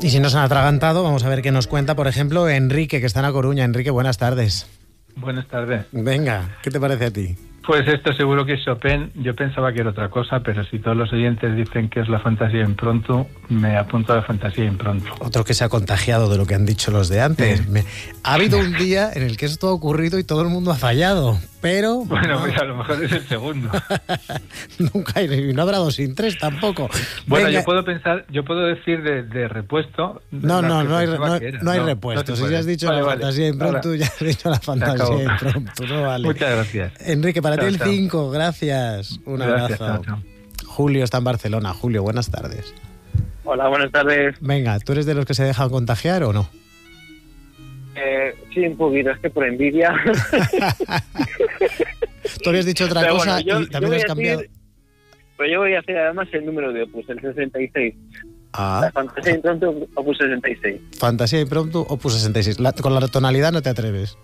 Y si nos han atragantado, vamos a ver qué nos cuenta, por ejemplo, Enrique, que está en A Coruña. Enrique, buenas tardes. Buenas tardes. Venga, ¿qué te parece a ti? Pues esto seguro que es Chopin. Yo pensaba que era otra cosa, pero si todos los oyentes dicen que es la fantasía impronto, me apunto a la fantasía impronto. Otro que se ha contagiado de lo que han dicho los de antes. Sí. Ha habido un día en el que esto ha ocurrido y todo el mundo ha fallado, pero... Bueno, pues a lo mejor es el segundo. Nunca hay, no habrá 2 sin 3 tampoco. Bueno, Venga. yo puedo decir de repuesto... No hay No repuestos. se Si ya has puede. dicho Vale, la vale. fantasía impronto, Ahora, ya has dicho la fantasía impronto, no vale. Muchas gracias. Enrique, para ti Chao, el chao. 5, gracias. Un Gracias, abrazo. chao, chao. Julio está en Barcelona. Julio, buenas tardes. Hola, buenas tardes. Venga, ¿tú eres de los que se dejan contagiar o no? Sí, un poquito, es que por envidia. Tú habías dicho otra Pero cosa bueno, y también has cambiado. Pero yo voy a hacer además el número de Opus, el 66. Ah, La fantasía impronto Opus 66. fantasía impromptu, Opus 66. Con la tonalidad no te atreves.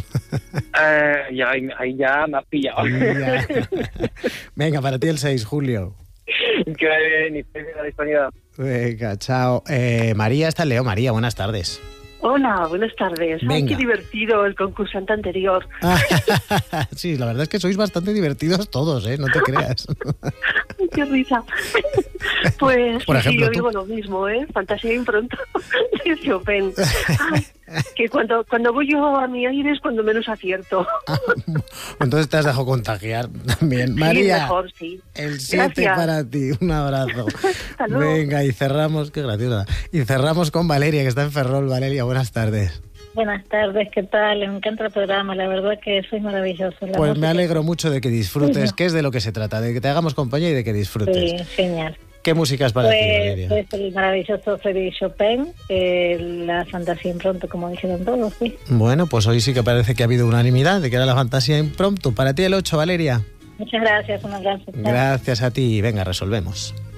Ahí ya me has pillado. Ya. Venga, para ti el 6, Julio. Que vaya bien y feliz la disponibilidad. Venga, chao. María está en Leo. María, buenas tardes. Hola, buenas tardes. Ay, Venga. qué divertido el concursante anterior. Sí, la verdad es que sois bastante divertidos todos, ¿eh? No te creas. Ay, qué risa. Pues Por sí, ejemplo, yo tú. digo lo mismo, ¿eh? Fantasía impronto de Chopin. Ay, que cuando voy yo a mi aire es cuando menos acierto. Entonces te has dejado contagiar también. Sí, María, mejor, sí. el 7 Gracias. para ti. Un abrazo. Hasta luego. Venga, y cerramos, qué graciosa. Y cerramos con Valeria, que está en Ferrol. Valeria, buenas tardes. Buenas tardes, ¿qué tal? Me encanta el programa, la verdad que sois maravillosos. La Pues me música- alegro mucho de que disfrutes, Ujú. que es de lo que se trata, de que te hagamos compañía y de que disfrutes. Sí, genial. ¿Qué música es para ti, Valeria? Pues el maravilloso Frédéric Chopin, la fantasía impronto, como dijeron todos, sí. Bueno, pues hoy sí que parece que ha habido unanimidad de que era la fantasía impromptu. Para ti el 8, Valeria. Muchas gracias, un abrazo. Chao. Gracias a ti. Venga, resolvemos.